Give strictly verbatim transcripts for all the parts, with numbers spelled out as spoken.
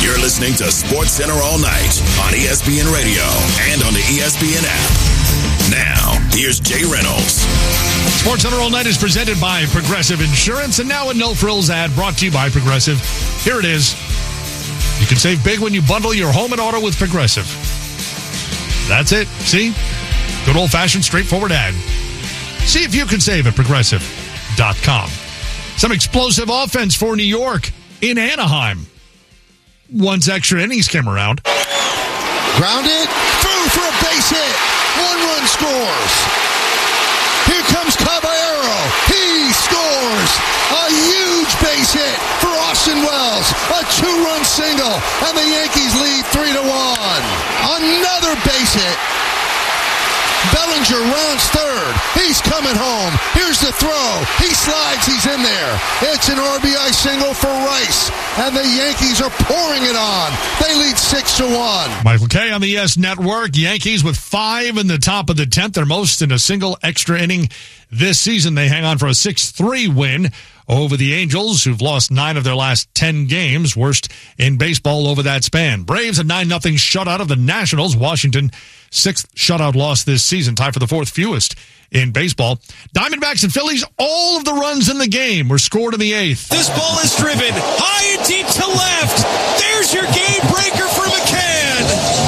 You're listening to Sports Center all night on E S P N Radio and on the E S P N app. Now, here's Jay Reynolds. Sports Center all night is presented by Progressive Insurance, and now a No Frills ad brought to you by Progressive. Here it is. You can save big when you bundle your home and auto with Progressive. That's it. See? Good old-fashioned, straightforward ad. See if you can save at Progressive dot com. Some explosive offense for New York in Anaheim. Once extra innings came around. Grounded, through for a base hit. One run scores. Here comes Caballero. He scores. A huge base hit for Austin Wells. A two-run single, and the Yankees lead three to one. Another base hit. Bellinger rounds third. He's coming home. Here's the throw. He slides. He's in there. It's an R B I single for Rice. And the Yankees are pouring it on. They lead six to one. Michael Kay on the Yes Network. Yankees with five in the top of the tenth. Their most in a single extra inning this season. They hang on for a six three win over the Angels, who've lost nine of their last ten games, worst in baseball over that span. Braves a nine nothing shutout of the Nationals. Washington, sixth shutout loss this season, tied for the fourth fewest in baseball. Diamondbacks and Phillies, all of the runs in the game were scored in the eighth. This ball is driven high and deep to left. There's your game breaker for McCann.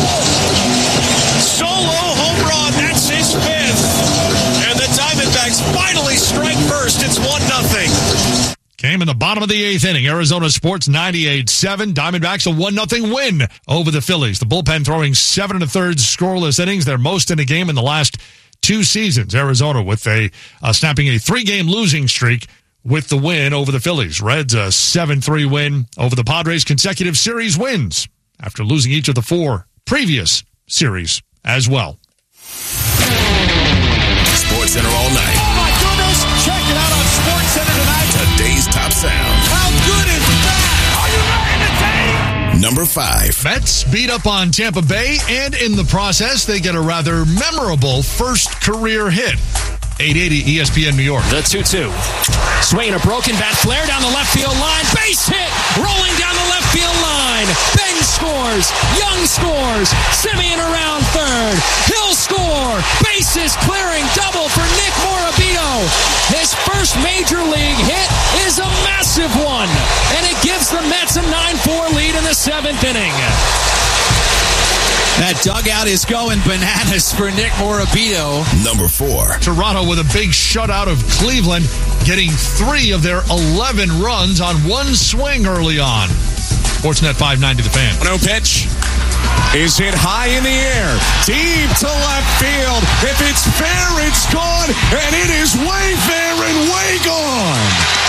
Solo home run, that's his fifth. And the Diamondbacks finally strike first. It's one nothing. Came in the bottom of the eighth inning. Arizona Sports ninety-eight seven. Diamondbacks a one nothing win over the Phillies. The bullpen throwing seven and a third scoreless innings. Their most in a game in the last two seasons. Arizona with a uh, snapping a three-game losing streak with the win over the Phillies. Reds a seven three win over the Padres. Consecutive series wins after losing each of the four previous series as well. Sports Center all night. Oh my goodness! Check it out on Sports Center tonight. Today's top sound. How good is that? Are you ready to take? Number five. Mets beat up on Tampa Bay, and in the process, they get a rather memorable first career hit. eight eighty E S P N New York. The two two. Swinging a broken bat flare down the left field line. Base hit! Rolling down the left field line. Ben scores. Young scores. Simeon around third. He'll score. Bases clearing. Double for Nick Morabito. His first major league hit is a massive one. And it gives the Mets a nine four lead in the seventh inning. That dugout is going bananas for Nick Morabito. Number four. Toronto with a big shutout of Cleveland, getting three of their eleven runs on one swing early on. Sportsnet five ninety The Fan. No pitch is hit high in the air, deep to left field. If it's fair, it's gone, and it is way fair and way gone.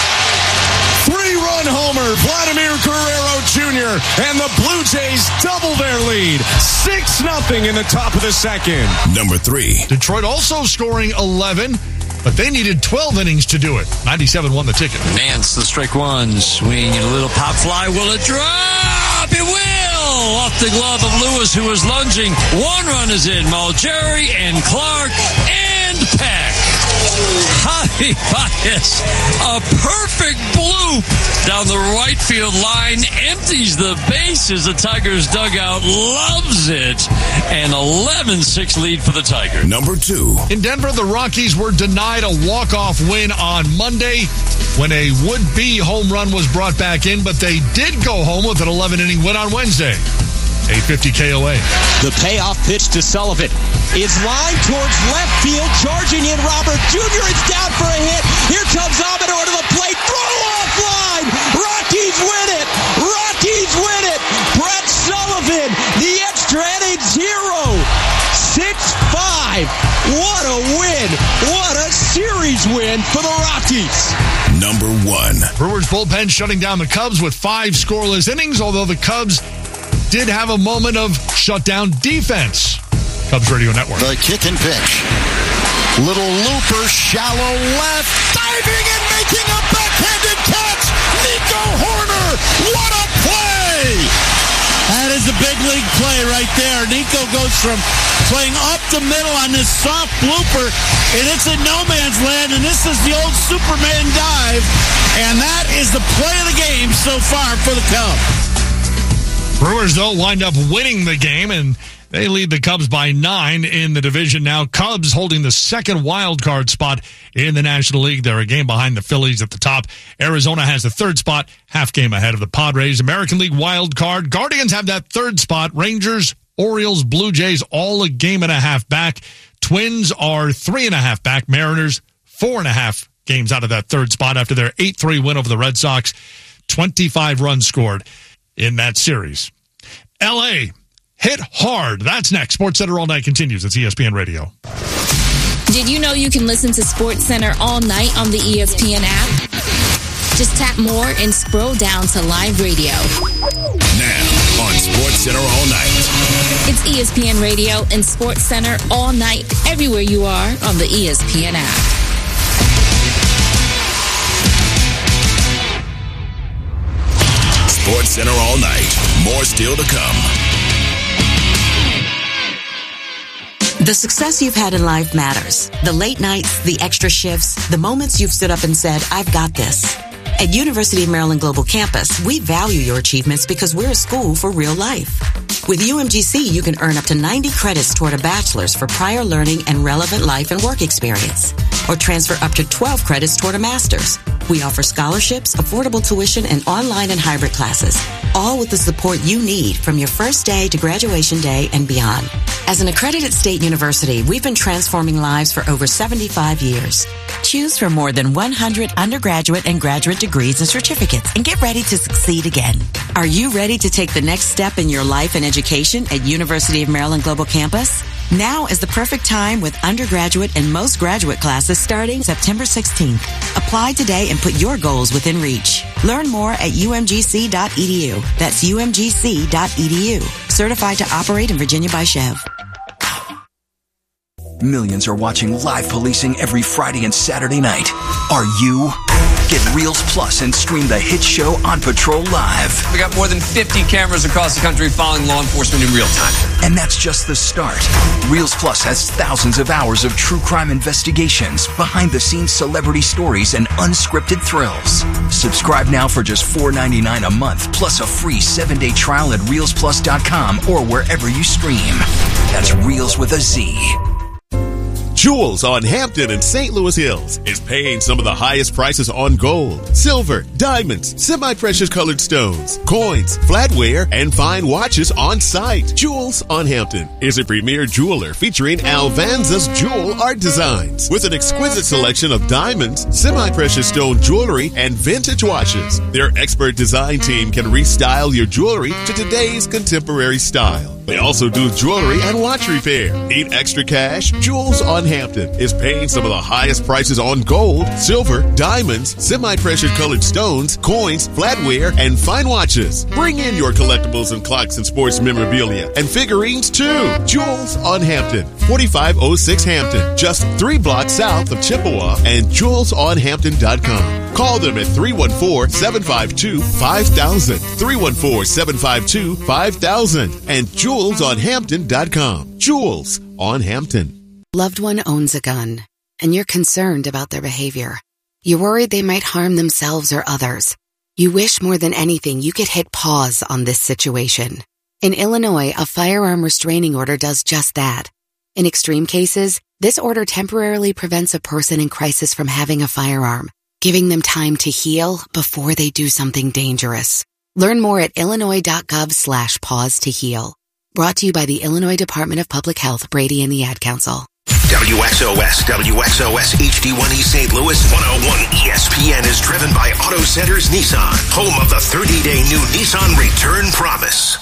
Three-run homer, Vladimir Guerrero Junior, and the Blue Jays double their lead. six nothing in the top of the second. Number three. Detroit also scoring eleven, but they needed twelve innings to do it. ninety-seven won the ticket. Nance, the strike one. Swing and a little pop fly. Will it drop? It will! Off the glove of Lewis, who was lunging. One run is in. Malgeri and Clark and Peck. Javi Baez, a perfect bloop down the right field line, empties the bases. The Tigers dugout loves it. An eleven six lead for the Tigers. Number two. In Denver, the Rockies were denied a walk-off win on Monday when a would-be home run was brought back in, but they did go home with an eleven inning win on Wednesday. eight fifty K O A. The payoff pitch to Sullivan is lined towards left field, charging in Robert Junior It's down for a hit. Here comes Amador to the plate. Throw offline. Rockies win it. Rockies win it. Brett Sullivan, the extra inning hero. six five. What a win. What a series win for the Rockies. Number one. Brewers bullpen shutting down the Cubs with five scoreless innings, although the Cubs did have a moment of shutdown defense. Cubs Radio Network. The kick and pitch. Little looper, shallow left. Diving and making a backhanded catch. Nico Hoerner. What a play. That is a big league play right there. Nico goes from playing up the middle on this soft blooper, and it's in no man's land, and this is the old Superman dive, and that is the play of the game so far for the Cubs. Brewers, though, wind up winning the game, and they lead the Cubs by nine in the division now. Cubs holding the second wild card spot in the National League. They're a game behind the Phillies at the top. Arizona has the third spot, half game ahead of the Padres. American League wild card. Guardians have that third spot. Rangers, Orioles, Blue Jays, all a game and a half back. Twins are three and a half back. Mariners, four and a half games out of that third spot after their eight three win over the Red Sox. twenty-five runs scored in that series. L A hit hard. That's next. SportsCenter All Night continues. It's E S P N Radio. Did you know you can listen to SportsCenter all night on the E S P N app? Just tap more and scroll down to live radio. Now on SportsCenter All Night. It's E S P N Radio and SportsCenter all night, everywhere you are on the E S P N app. SportsCenter All Night. More still to come. The success you've had in life matters. The late nights, the extra shifts, the moments you've stood up and said, I've got this. At University of Maryland Global Campus, we value your achievements because we're a school for real life. With U M G C, you can earn up to ninety credits toward a bachelor's for prior learning and relevant life and work experience, or transfer up to twelve credits toward a master's. We offer scholarships, affordable tuition, and online and hybrid classes, all with the support you need from your first day to graduation day and beyond. As an accredited state university, we've been transforming lives for over seventy-five years. Choose from more than one hundred undergraduate and graduate degrees and certificates and get ready to succeed again. Are you ready to take the next step in your life and education at University of Maryland Global Campus? Now is the perfect time with undergraduate and most graduate classes starting September sixteenth. Apply today and put your goals within reach. Learn more at U M G C dot E D U. That's U M G C dot E D U. Certified to operate in Virginia by Chev. Millions are watching live policing every Friday and Saturday night. Are you? Get Reels Plus and stream the hit show On Patrol live. We got more than fifty cameras across the country following law enforcement in real time. And that's just the start. Reels Plus has thousands of hours of true crime investigations, behind-the-scenes celebrity stories, and unscripted thrills. Subscribe now for just four dollars and ninety-nine cents a month, plus a free seven-day trial at reels plus dot com or wherever you stream. That's Reels with a Z. Jewels on Hampton and Saint Louis Hills is paying some of the highest prices on gold, silver, diamonds, semi-precious colored stones, coins, flatware, and fine watches on site. Jewels on Hampton is a premier jeweler featuring Alvanza's jewel art designs with an exquisite selection of diamonds, semi-precious stone jewelry, and vintage watches. Their expert design team can restyle your jewelry to today's contemporary style. They also do jewelry and watch repair. Need extra cash? Jewels on Hampton is paying some of the highest prices on gold, silver, diamonds, semi-precious colored stones, coins, flatware, and fine watches. Bring in your collectibles and clocks and sports memorabilia and figurines too. Jewels on Hampton, forty-five oh six Hampton, just three blocks south of Chippewa, and jewels on hampton dot com. Call them at three one four, seven five two, five thousand, three one four, seven five two, five thousand, and jewels on hampton dot com. Jewels on Hampton. Loved one owns a gun, and you're concerned about their behavior. You're worried they might harm themselves or others. You wish more than anything you could hit pause on this situation. In Illinois, a firearm restraining order does just that. In extreme cases, this order temporarily prevents a person in crisis from having a firearm, giving them time to heal before they do something dangerous. Learn more at illinois.gov slash pause to heal. Brought to you by the Illinois Department of Public Health, Brady and the Ad Council. W X O S, W X O S H D one E Saint Louis, one oh one E S P N is driven by Auto Centers Nissan, home of the thirty-day new Nissan Return Promise.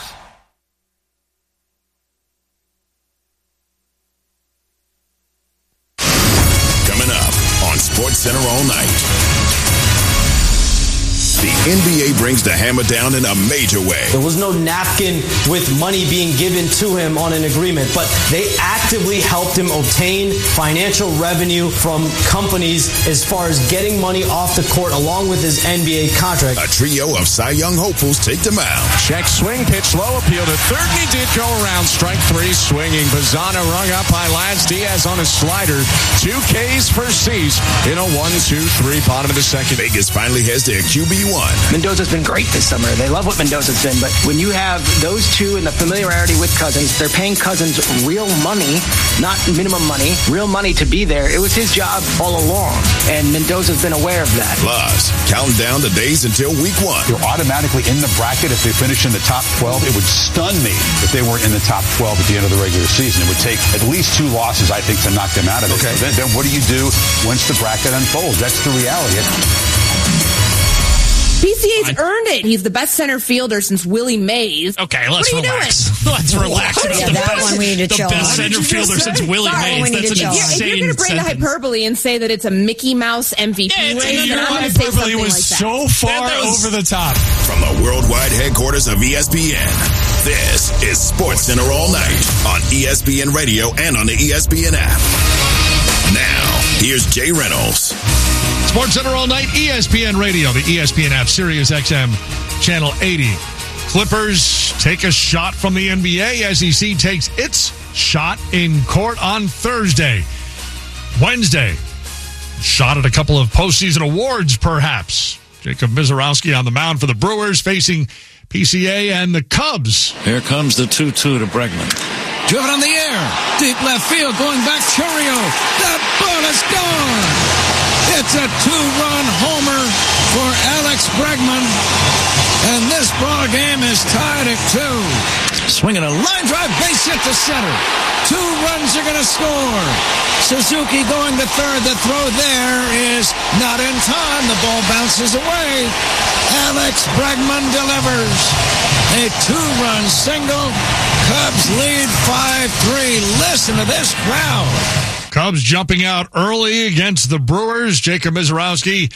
Coming up on SportsCenter All Night. The N B A brings the hammer down in a major way. There was no napkin with money being given to him on an agreement, but they actively helped him obtain financial revenue from companies as far as getting money off the court along with his N B A contract. A trio of Cy Young hopefuls take the mound. Check swing, pitch low, appeal to third, and he did go around. Strike three, swinging. Bazana rung up by Lance Diaz on a slider. Two Ks for Cease in a one two three bottom of the second. Vegas finally has their Q B one. one. Mendoza's been great this summer. They love what Mendoza's been, but when you have those two and the familiarity with Cousins, they're paying Cousins real money, not minimum money, real money to be there. It was his job all along, and Mendoza's been aware of that. Plus, counting down the days until week one. You're automatically in the bracket if they finish in the top twelve. It would stun me if they weren't in the top twelve at the end of the regular season. It would take at least two losses, I think, to knock them out of it. Okay. So then, then what do you do once the bracket unfolds? That's the reality. P C A's earned it. He's the best center fielder since Willie Mays. Okay, let's what are relax. You doing? Let's relax. Yeah, the that best, one we need to the chill best center fielder since Willie Mays. That's an insane If you're going to bring sentence. the hyperbole and say that it's a Mickey Mouse M V P Yeah, race, then your I'm going to say hyperbole something was like that. so far was, over the top. From the worldwide headquarters of E S P N, this is Sports Center All Night on E S P N Radio and on the E S P N app. Now, here's Jay Reynolds. Sports Center All Night, E S P N Radio, the E S P N app, Sirius X M, Channel eighty. Clippers take a shot from the N B A. S E C takes its shot in court on Thursday. Wednesday, shot at a couple of postseason awards, perhaps. Jacob Mizorowski on the mound for the Brewers, facing P C A and the Cubs. Here comes the two two to Bregman. Driven on the air. Deep left field. Going back. Churio. That ball is gone. It's a two-run homer for Alex Bregman. And this ball game is tied at two. Swinging a line drive. Base hit to center. Two runs are going to score. Suzuki going to third. The throw there is not in time. The ball bounces away. Alex Bregman delivers a two-run single. Cubs lead five three. Listen to this crowd. Cubs jumping out early against the Brewers. Jacob Mizorowski,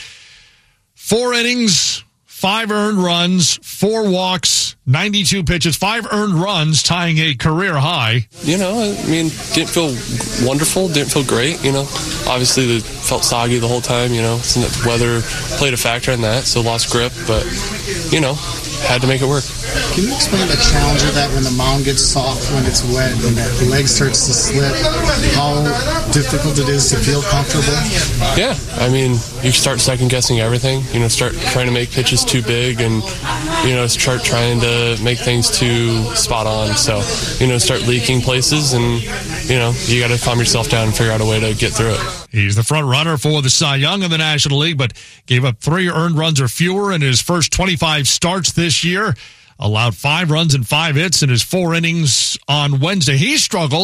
four innings, five earned runs, four walks, ninety-two pitches, five earned runs, tying a career high. You know, I mean, didn't feel wonderful, didn't feel great, you know. Obviously, it felt soggy the whole time, you know. The weather played a factor in that, so lost grip, but, you know, had to make it work. Can you explain the challenge of that when the mound gets soft, when it's wet, and that the leg starts to slip, how difficult it is to feel comfortable? Yeah, I mean, you start second-guessing everything, you know, start trying to make pitches too big and, you know, start trying to make things too spot on. So, you know, start leaking places and, you know, you got to calm yourself down and figure out a way to get through it. He's the front runner for the Cy Young in the National League, but gave up three earned runs or fewer in his first twenty-five starts this year. Allowed five runs and five hits in his four innings on Wednesday. He struggles